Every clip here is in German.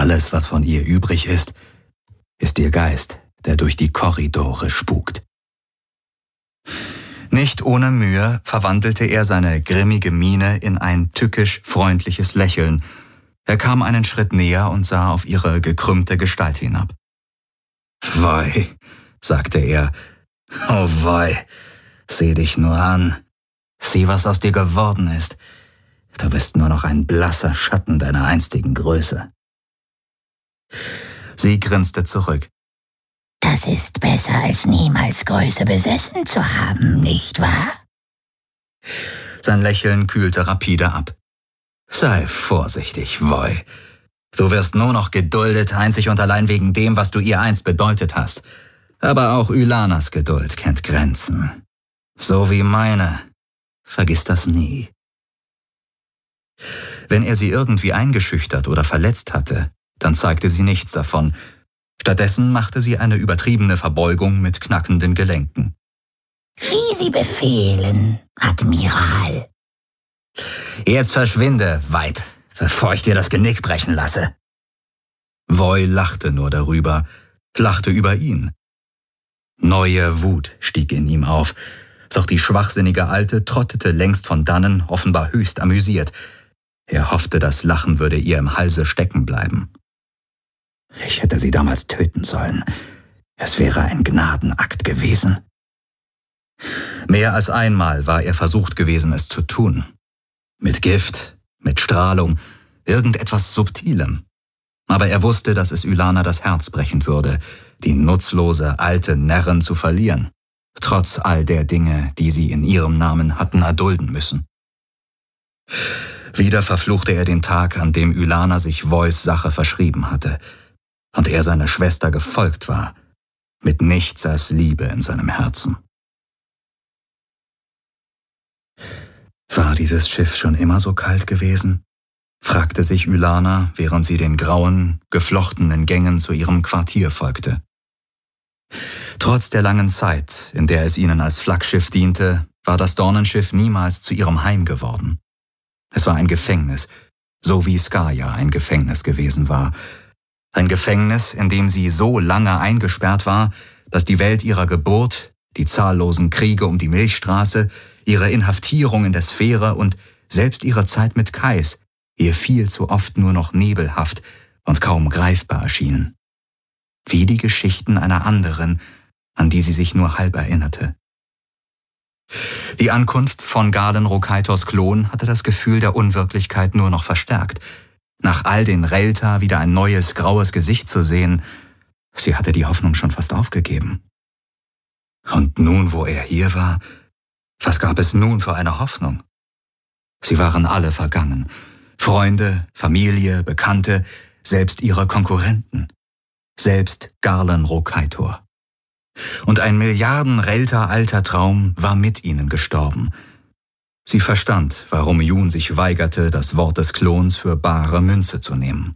Alles, was von ihr übrig ist ihr Geist, der durch die Korridore spukt. Nicht ohne Mühe verwandelte er seine grimmige Miene in ein tückisch freundliches Lächeln. Er kam einen Schritt näher und sah auf ihre gekrümmte Gestalt hinab. »Wei«, sagte er, »oh wei, sieh dich nur an. Sieh, was aus dir geworden ist. Du bist nur noch ein blasser Schatten deiner einstigen Größe.« Sie grinste zurück. »Das ist besser, als niemals Größe besessen zu haben, nicht wahr?« Sein Lächeln kühlte rapide ab. »Sei vorsichtig, Voi. Du wirst nur noch geduldet, einzig und allein wegen dem, was du ihr einst bedeutet hast. Aber auch Ylanas Geduld kennt Grenzen. So wie meine. Vergiss das nie.« Wenn er sie irgendwie eingeschüchtert oder verletzt hatte, dann zeigte sie nichts davon. Stattdessen machte sie eine übertriebene Verbeugung mit knackenden Gelenken. »Wie Sie befehlen, Admiral.« »Jetzt verschwinde, Weib, bevor ich dir das Genick brechen lasse.« Voi lachte nur darüber, lachte über ihn. Neue Wut stieg in ihm auf, doch die schwachsinnige Alte trottete längst von dannen, offenbar höchst amüsiert. Er hoffte, das Lachen würde ihr im Halse stecken bleiben. »Ich hätte sie damals töten sollen. Es wäre ein Gnadenakt gewesen.« Mehr als einmal war er versucht gewesen, es zu tun. Mit Gift, mit Strahlung, irgendetwas Subtilem. Aber er wusste, dass es Ylana das Herz brechen würde, die nutzlose, alte Närrin zu verlieren, trotz all der Dinge, die sie in ihrem Namen hatten erdulden müssen. Wieder verfluchte er den Tag, an dem Ylana sich Vois Sache verschrieben hatte und er seiner Schwester gefolgt war, mit nichts als Liebe in seinem Herzen. »War dieses Schiff schon immer so kalt gewesen?« fragte sich Ylana, während sie den grauen, geflochtenen Gängen zu ihrem Quartier folgte. Trotz der langen Zeit, in der es ihnen als Flaggschiff diente, war das Dornenschiff niemals zu ihrem Heim geworden. Es war ein Gefängnis, so wie Skaya ein Gefängnis gewesen war. Ein Gefängnis, in dem sie so lange eingesperrt war, dass die Welt ihrer Geburt, die zahllosen Kriege um die Milchstraße, ihre Inhaftierung in der Sphäre und selbst ihre Zeit mit Kais ihr viel zu oft nur noch nebelhaft und kaum greifbar erschienen. Wie die Geschichten einer anderen, an die sie sich nur halb erinnerte. Die Ankunft von Galen Rokaitors Klon hatte das Gefühl der Unwirklichkeit nur noch verstärkt. Nach all den Relta wieder ein neues, graues Gesicht zu sehen, sie hatte die Hoffnung schon fast aufgegeben. Und nun, wo er hier war, was gab es nun für eine Hoffnung? Sie waren alle vergangen. Freunde, Familie, Bekannte, selbst ihre Konkurrenten. Selbst Galen Rokaitor. Und ein Milliarden Relta alter Traum war mit ihnen gestorben. Sie verstand, warum Jun sich weigerte, das Wort des Klons für bare Münze zu nehmen.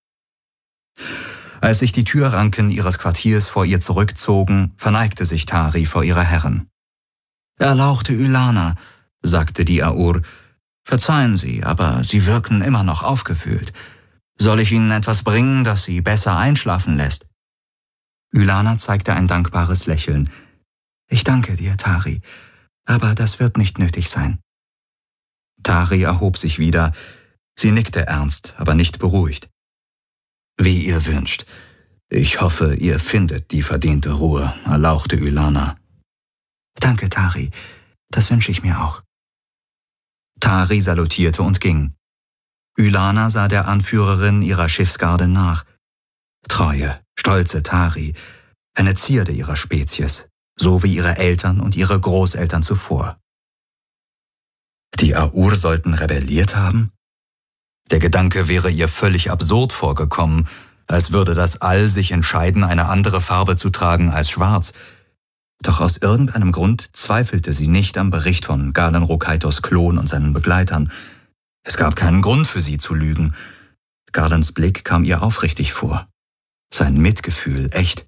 Als sich die Türranken ihres Quartiers vor ihr zurückzogen, verneigte sich Tari vor ihrer Herrin. »Erlauchte Ylana«, sagte die Aur, »verzeihen Sie, aber Sie wirken immer noch aufgewühlt. Soll ich Ihnen etwas bringen, das Sie besser einschlafen lässt?« Ylana zeigte ein dankbares Lächeln. »Ich danke dir, Tari, aber das wird nicht nötig sein.« Tari erhob sich wieder. Sie nickte ernst, aber nicht beruhigt. »Wie ihr wünscht. Ich hoffe, ihr findet die verdiente Ruhe«, erlauchte Ylana. »Danke, Tari. Das wünsche ich mir auch.« Tari salutierte und ging. Ylana sah der Anführerin ihrer Schiffsgarde nach. Treue, stolze Tari, eine Zierde ihrer Spezies, so wie ihre Eltern und ihre Großeltern zuvor. Die Aur sollten rebelliert haben? Der Gedanke wäre ihr völlig absurd vorgekommen, als würde das All sich entscheiden, eine andere Farbe zu tragen als schwarz. Doch aus irgendeinem Grund zweifelte sie nicht am Bericht von Galen Rokaitors Klon und seinen Begleitern. Es gab keinen Grund für sie zu lügen. Galens Blick kam ihr aufrichtig vor. Sein Mitgefühl echt.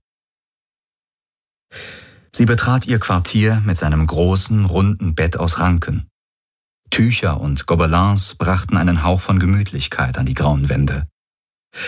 Sie betrat ihr Quartier mit seinem großen, runden Bett aus Ranken. Tücher und Gobelins brachten einen Hauch von Gemütlichkeit an die grauen Wände.